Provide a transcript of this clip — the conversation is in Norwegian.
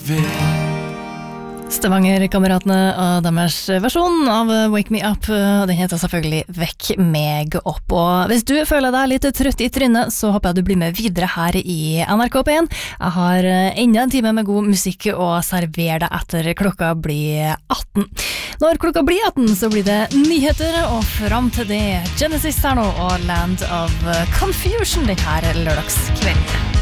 Stavanger-kameratene og deres versjon av Wake Me Up, den heter selvfølgelig Vekk meg opp. Og hvis du føler deg litt trøtt i trynet, så håper jeg du blir med videre her i NRK P1. Jeg har enda en time med god musikk å servere deg etter klokka blir 18. Når klokka blir 18 så blir det nyheter, og fram til det Genesis her nå og Land of Confusion den her lørdagskvelden.